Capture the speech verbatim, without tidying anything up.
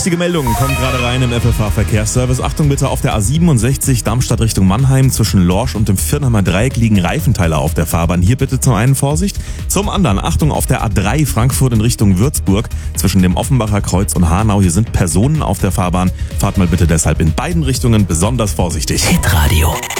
Wichtige Meldungen kommen gerade rein im F F H-Verkehrsservice. Achtung bitte, auf der A siebenundsechzig Darmstadt Richtung Mannheim zwischen Lorsch und dem Viernheimer Dreieck liegen Reifenteile auf der Fahrbahn. Hier bitte zum einen Vorsicht. Zum anderen Achtung auf der A drei Frankfurt in Richtung Würzburg zwischen dem Offenbacher Kreuz und Hanau. Hier sind Personen auf der Fahrbahn. Fahrt mal bitte deshalb in beiden Richtungen besonders vorsichtig. Hitradio